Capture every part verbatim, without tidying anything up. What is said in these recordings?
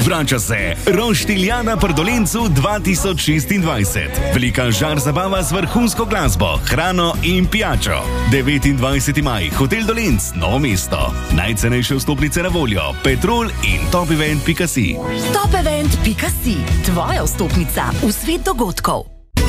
Vrača se Roštiljana pri Dolencu dva tisoč šestindvajset. Velika žar zabava z vrhunsko glasbo, hrano in pijačo. devetindvajseti maj, Hotel Dolenc, Novo mesto. Najcenejše vstopnice na voljo, Petrol in topevent pika si. topevent pika si, tvoja vstopnica v svet dogodkov.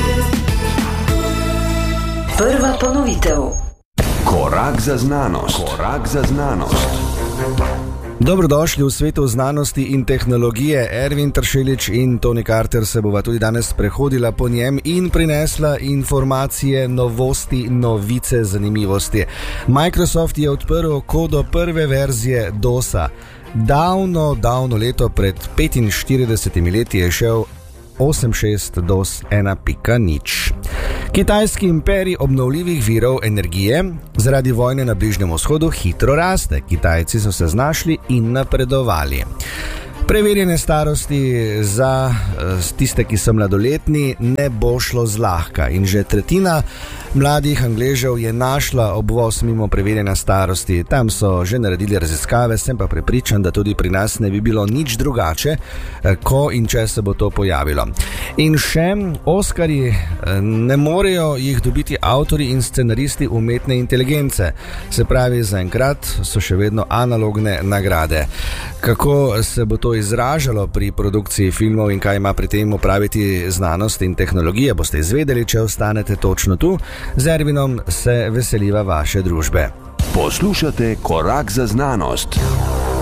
Prva ponovitev. Korak za znanost. Korak za znanost. Dobrodošli v svetu znanosti in tehnologije. Ervin Tršelič in Toni Carter se bova tudi danes prehodila po njem in prinesla informacije, novosti, novice, zanimivosti. Microsoft je odprl kodo prve verzije dosa. Davno, davno leto pred petinštiridesetimi leti je šel osem šest dos ena pika nič. Kitajski imperij obnovljivih virov energije zaradi vojne na Bližnjem vzhodu hitro raste. Kitajci so se znašli in napredovali. Preverjene starosti za tiste, ki so mladoletni, ne bo šlo zlahka in že tretjina mladih Angležev je našla obvoz mimo preverjene starosti. Tam so že naredili raziskave, sem pa prepričan, da tudi pri nas ne bi bilo nič drugače, ko in če se bo to pojavilo. In še Oskarji, ne morejo jih dobiti avtorji in scenaristi umetne inteligence. Se pravi, zaenkrat so še vedno analogne nagrade. Kako se bo to izražalo pri produkciji filmov in kaj ima pri tem opraviti znanost in tehnologija, boste izvedeli, če ostanete točno tu. Z Ervinom se veseliva vaše družbe. Poslušate Korak za znanost.